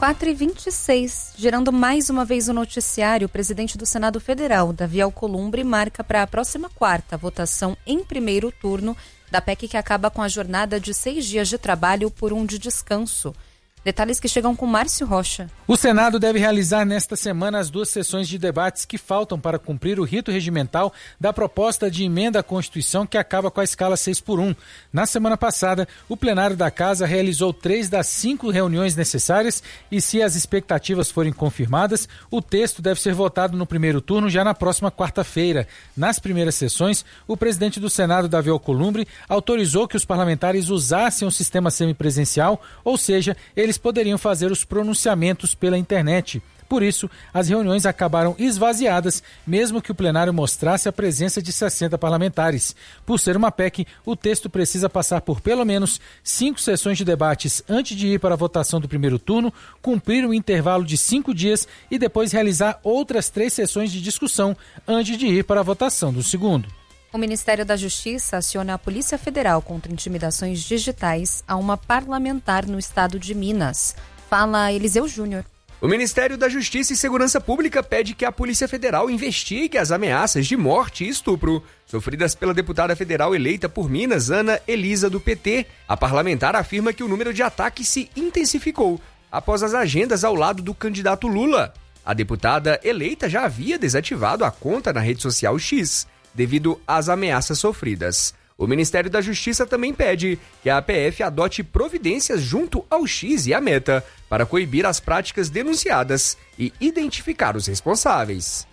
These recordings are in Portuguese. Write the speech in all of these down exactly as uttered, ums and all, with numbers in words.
quatro e vinte e seis, gerando mais uma vez o noticiário, o presidente do Senado Federal, Davi Alcolumbre, marca para a próxima quarta votação em primeiro turno da P E C que acaba com a jornada de seis dias de trabalho por um de descanso. Detalhes que chegam com Márcio Rocha. O Senado deve realizar nesta semana as duas sessões de debates que faltam para cumprir o rito regimental da proposta de emenda à Constituição que acaba com a escala seis por um. Na semana passada, o plenário da Casa realizou três das cinco reuniões necessárias e, se as expectativas forem confirmadas, o texto deve ser votado no primeiro turno já na próxima quarta-feira. Nas primeiras sessões, o presidente do Senado, Davi Alcolumbre, autorizou que os parlamentares usassem o sistema semipresencial, ou seja, eles poderiam fazer os pronunciamentos pela internet. Por isso, as reuniões acabaram esvaziadas, mesmo que o plenário mostrasse a presença de sessenta parlamentares. Por ser uma P E C, o texto precisa passar por pelo menos cinco sessões de debates antes de ir para a votação do primeiro turno, cumprir um intervalo de cinco dias e depois realizar outras três sessões de discussão antes de ir para a votação do segundo. O Ministério da Justiça aciona a Polícia Federal contra intimidações digitais a uma parlamentar no estado de Minas. Fala Eliseu Júnior. O Ministério da Justiça e Segurança Pública pede que a Polícia Federal investigue as ameaças de morte e estupro sofridas pela deputada federal eleita por Minas, Ana Elisa, do P T. A parlamentar afirma que o número de ataques se intensificou após as agendas ao lado do candidato Lula. A deputada eleita já havia desativado a conta na rede social X, devido às ameaças sofridas. O Ministério da Justiça também pede que a A P F adote providências junto ao X e à Meta para coibir as práticas denunciadas e identificar os responsáveis.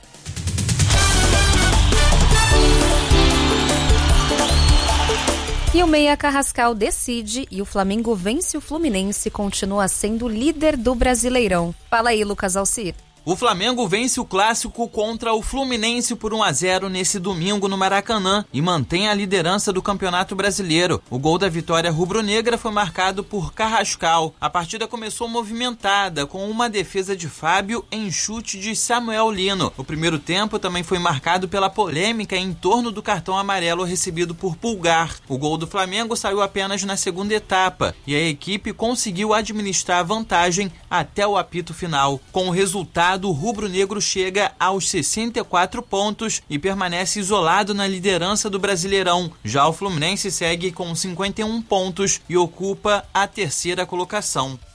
E o Meia Carrascal decide e o Flamengo vence o Fluminense e continua sendo líder do Brasileirão. Fala aí, Lucas Alcir. O Flamengo vence o clássico contra o Fluminense por um a zero nesse domingo no Maracanã e mantém a liderança do Campeonato Brasileiro. O gol da vitória rubro-negra foi marcado por Carrascal. A partida começou movimentada, com uma defesa de Fábio em chute de Samuel Lino. O primeiro tempo também foi marcado pela polêmica em torno do cartão amarelo recebido por Pulgar. O gol do Flamengo saiu apenas na segunda etapa e a equipe conseguiu administrar a vantagem até o apito final. Com o resultado, o rubro-negro chega aos sessenta e quatro pontos e permanece isolado na liderança do Brasileirão. Já o Fluminense segue com cinquenta e um pontos e ocupa a terceira colocação.